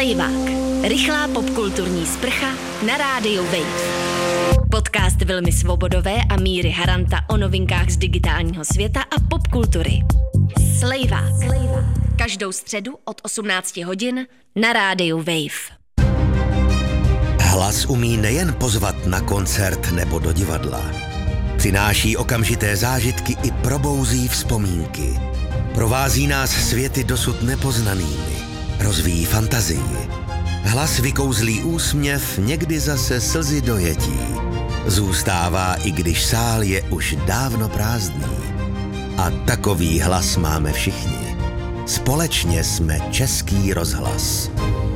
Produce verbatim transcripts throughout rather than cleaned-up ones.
Slejvák. Rychlá popkulturní sprcha na rádiu Wave. Podcast Vilmy Svobodové a Míry Haranta o novinkách z digitálního světa a popkultury. Slejvák. Každou středu od osmnácti hodin na rádiu Wave. Hlas umí nejen pozvat na koncert nebo do divadla. Přináší okamžité zážitky i probouzí vzpomínky. Provází nás světy dosud nepoznanými. Rozvíjí fantazii. Hlas vykouzlí úsměv, někdy zase slzy dojetí. Zůstává, i když sál je už dávno prázdný. A takový hlas máme všichni. Společně jsme Český rozhlas.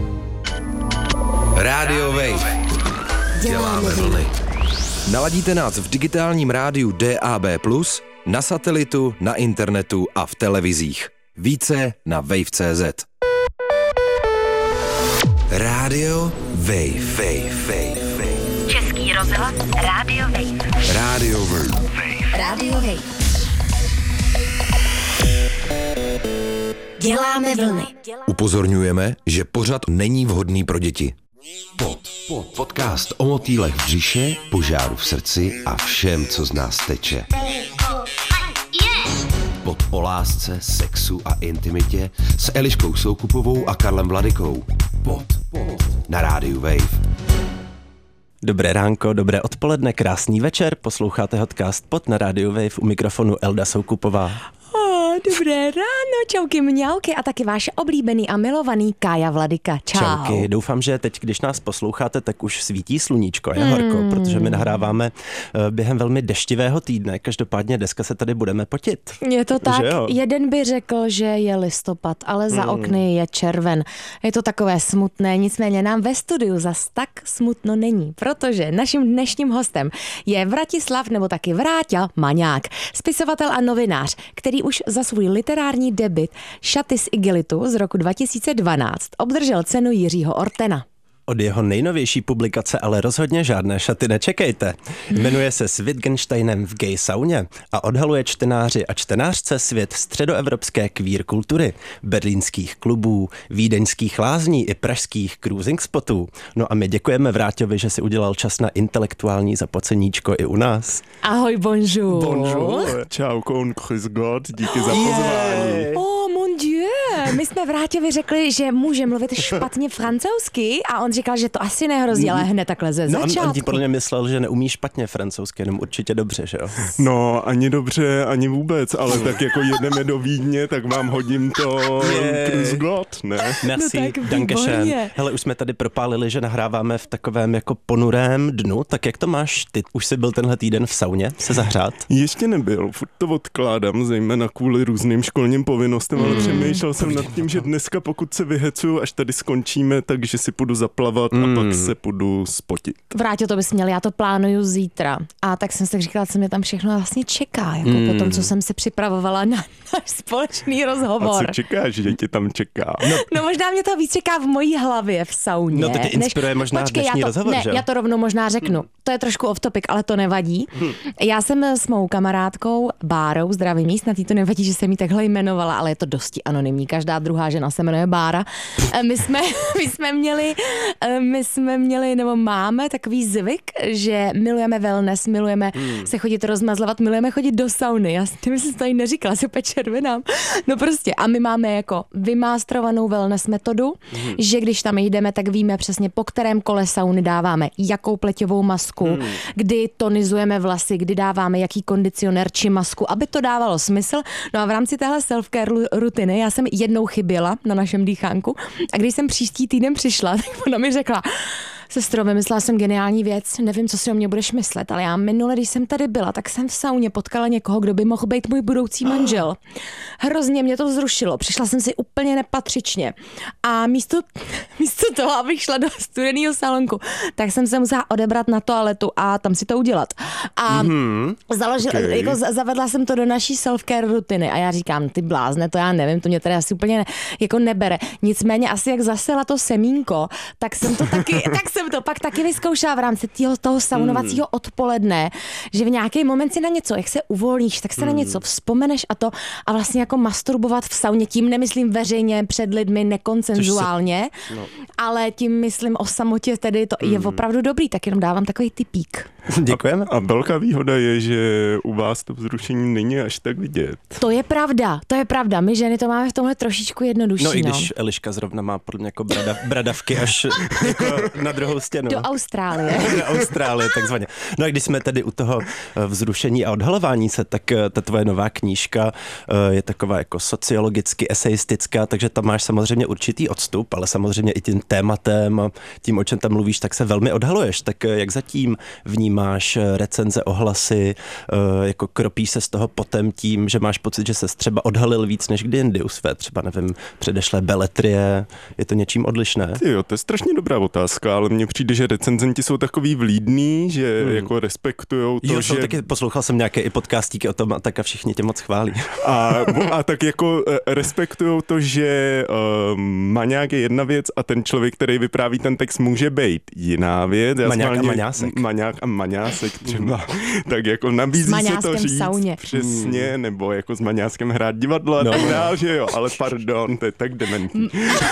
Rádio Wave. Děláme vlny. Naladíte nás v digitálním rádiu D A B plus, na satelitu, na internetu a v televizích. Více na wave tečka cé zet. Rádio Wave. Wave. Wave. Wave. Český rozhlas Rádio Wave. Rádio Wave. Rádio Wave. Děláme vlny. Upozorňujeme, že pořad není vhodný pro děti. Pod, pod, podcast o motýlech v břiše, požáru v srdci a všem, co z nás teče. Pod o lásce, sexu a intimitě s Eliškou Soukupovou a Karlem Vladykou. Pod, pod, na rádiu Wave. Dobré ránko, dobré odpoledne, krásný večer, posloucháte podcast Pod na rádiu Wave, u mikrofonu Elda Soukupová. Dobré ráno, čauky mňauky a taky váš oblíbený a milovaný Kája Vladyka. Čau. Čauky, doufám, že teď, když nás posloucháte, tak už svítí sluníčko, je horko, hmm. protože my nahráváme během velmi deštivého týdne, každopádně dneska se tady budeme potit. Je to tak, jeden by řekl, že je listopad, ale za hmm. okny je červen. Je to takové smutné, nicméně nám ve studiu zas tak smutno není, protože naším dnešním hostem je Vratislav, nebo taky Vráťa Maňák, spisovatel a novinář, který už za svůj literární debut Šaty z igelitu z roku dva tisíce dvanáct obdržel cenu Jiřího Ortena. Od jeho nejnovější publikace ale rozhodně žádné šaty nečekejte. Jmenuje se S Wittgensteinem v gay sauně a odhaluje čtenáři a čtenářce svět středoevropské queer kultury, berlínských klubů, vídeňských lázní i pražských cruising spotů. No a my děkujeme Vráťovi, že si udělal čas na intelektuální zapoceníčko i u nás. Ahoj, bonjour. Bonjour, čau, kon, grüß Gott, díky za pozvání. Oh, mon Dieu, my jsme Vráťovi řekli, že může mluvit špatně francouzsky a on říkal, že to asi nehrozí, ale hned takhle ze no, začátku. On, on ti podle mě myslel, že neumí špatně francouzsky, jenom určitě dobře, že jo? No, ani dobře, ani vůbec, ale tak jako jedeme do Vídně, tak vám hodím to grüß Gott, ne? Merci, no dankeschön. Hele, už jsme tady propálili, že nahráváme v takovém jako ponurém dnu, tak jak to máš ty? Už jsi byl tenhle týden v sauně se zahřát? Ještě nebyl, furt to odkládám, zejména kvůli různým školním povinnostem, ale mm. přemýšlel jsem nad tím, že dneska, pokud se vyhecuju, až tady skončíme, takže si půjdu zaplavat mm. a pak se půjdu spotit. Vrátě, to bys měl, já to plánuju zítra. A tak jsem si říkala, co mě tam všechno vlastně čeká, jako mm. po tom, co jsem se připravovala na náš společný rozhovor. A co čekáš, že tě tam čeká? No, no možná mě to víc čeká v mojí hlavě v sauně. No to tě inspiruje než... možná Počkej, dnešní já to, rozhovor, ne, že? já to rovnou možná řeknu. Hmm. To je trošku off topic, ale to nevadí. Hmm. Já jsem s mou kamarádkou Bárou, zdravý míst, na tý to nevadí, že jsem jí takhle jmenovala, ale je to dosti anonymní. Každá druhá žena se jmenuje Bára. My jsme, my jsme měli, my jsme měli, nebo máme takový zvyk, že milujeme wellness, milujeme hmm. se chodit rozmazlovat, milujeme chodit do sauny. Já si myslím, že to jí neříkala, se opět červenám. No prostě. A my máme jako vymástrovanou wellness metodu, hmm. že když tam jdeme, tak víme přesně, po kterém kole sauny dáváme jakou pleťovou masku, hmm. kdy tonizujeme vlasy, kdy dáváme jaký kondicionér či masku, aby to dávalo smysl. No a v rámci téhle self-care rutiny já jsem jednou chyběla na našem dýchánku a když jsem příští týden přišla, tak ona mi řekla: sestro, vymyslela jsem geniální věc, nevím, co si o mě budeš myslet, ale já minule, když jsem tady byla, tak jsem v sauně potkala někoho, kdo by mohl být můj budoucí manžel. Hrozně mě to vzrušilo, přišla jsem si úplně nepatřičně a místo, místo toho, abych šla do studeného salonku, tak jsem se musela odebrat na toaletu a tam si to udělat. A mm-hmm. založil, okay. jako zavedla jsem to do naší self-care rutiny a já říkám, ty blázne, to já nevím, to mě tady asi úplně ne, jako nebere. Nicméně asi jak zasela to semínko, tak jsem to taky, tak jsem to pak taky vyzkoušela v rámci týho, toho saunovacího odpoledne, že v nějaký moment si na něco, jak se uvolníš, tak se mm. na něco vzpomeneš a to a vlastně jako masturbovat v sauně, tím nemyslím veřejně před lidmi nekonsenzuálně, no. ale tím myslím o samotě, tedy to mm. je opravdu dobrý, tak jenom dávám takový tipík. Děkujeme. A, a velká výhoda je, že u vás to vzrušení není až tak vidět. To je pravda, to je pravda. My ženy to máme v tomhle trošičku jednodušší. No i když Eliška zrovna má podle mě jako brada, bradavky až jako na druhou stěnu. Do Austrálie. Do Austrálie, takzvaně. No a když jsme tedy u toho vzrušení a odhalování se, tak ta tvoje nová knížka je taková jako sociologicky eseistická, takže tam máš samozřejmě určitý odstup, ale samozřejmě i tím tématem a tím, o čem tam mluvíš, tak se velmi odhaluješ. Tak jak zatím vnímáš recenze, ohlasy, jako kropíš se z toho potem tím, že máš pocit, že se třeba odhalil víc než kdy jindy u své, třeba nevím, předešlé beletrie, je to něčím odlišné? Jo, to je strašně dobrá otázka, ale mně přijde, že recenzenti jsou takový vlídní, že hmm. jako respektujou to, jo, že... taky poslouchal jsem nějaké i podcastíky o tom a tak a všichni tě moc chválí. A, a tak jako respektujou to, že uh, maňák je jedna věc a ten člověk, který vypráví ten text, může být jiná věc. Maňák a maňásek. Maňák a maňásek třeba. Tak jako nabízí se to říct sauně. Přesně, hmm. nebo jako s maňáskem hrát divadlo a no. tak dál, že jo, ale pardon, to je tak dementní.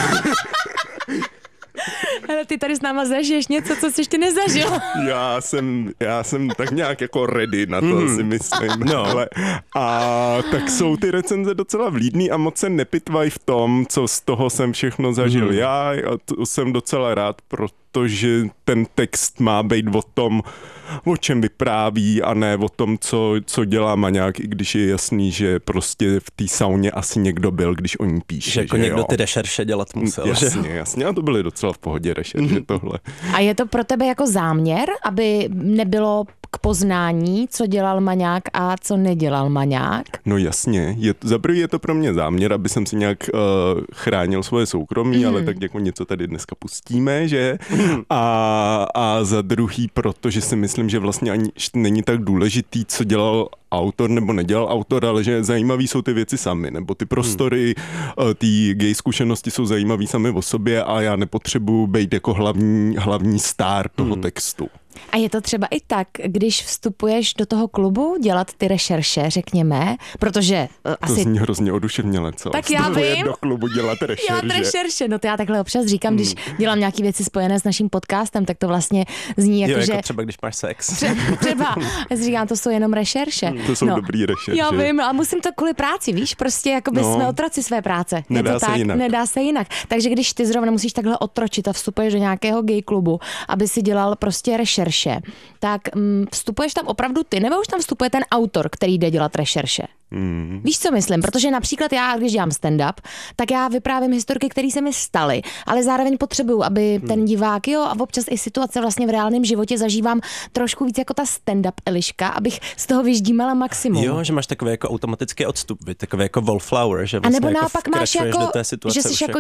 Ale ty tady s náma zažiješ něco, co jsi ještě nezažil. Já jsem, já jsem tak nějak jako ready na to, mm. si myslím. No. Ale, a tak jsou ty recenze docela vlídný a moc se nepitvají v tom, co z toho jsem všechno zažil mm. já. A to jsem docela rád, protože ten text má být o tom, o čem vypráví a ne o tom, co, co dělá maňák, i když je jasný, že prostě v té sauně asi někdo byl, když o ní píše. Že jako že někdo jo? ty rešerše dělat musel. Jasně, jasně. A to byly docela v pohodě rešerše tohle. A je to pro tebe jako záměr, aby nebylo k poznání, co dělal maňák a co nedělal maňák? No jasně. Je, za prvý je to pro mě záměr, aby jsem si nějak uh, chránil svoje soukromí, mm. ale tak jako něco tady dneska pustíme, že? Mm. A, a za druhý, protože si myslím, že vlastně ani není tak důležitý, co dělal autor nebo nedělal autor, ale že zajímavý jsou ty věci sami, nebo ty prostory, hmm. ty gay zkušenosti jsou zajímavý sami o sobě a já nepotřebuji být jako hlavní, hlavní star toho hmm. textu. A je to třeba i tak, když vstupuješ do toho klubu dělat ty rešerše, řekněme, protože uh, to asi... zní hrozně oduševněle, co? Tak já vím. do klubu dělat rešerše. Dělat rešerše, no to já takhle občas říkám, když dělám nějaké věci spojené s naším podcastem, tak to vlastně zní jako, jo, jako že... třeba když máš sex. Třeba, třeba. Já si říkám, to jsou jenom rešerše. Hmm. To jsou no. dobrý rešerše. Já vím, a musím to kvůli práci, víš, prostě jako by no. jsme otroci své práce. Nedá je to se tak, jinak. Nedá se jinak. Takže když ty zrovna musíš takhle otročit a vstupuješ do nějakého gay klubu, aby si dělal prostě rešerše, tak mm, vstupuješ tam opravdu ty, nebo už tam vstupuje ten autor, který jde dělat rešerše? Mm. Víš, co myslím? Protože například já, když dělám stand-up, tak já vyprávím historky, které se mi staly, ale zároveň potřebuju, aby mm. ten divák, jo, a občas i situace vlastně v reálném životě zažívám trošku víc jako ta stand-up Eliška, abych z toho vyždímala maximum. Jo, že máš takový jako automatický odstup, takový jako wallflower, že vlastně a nebo jako naopak máš jako, do té situace že jsi jako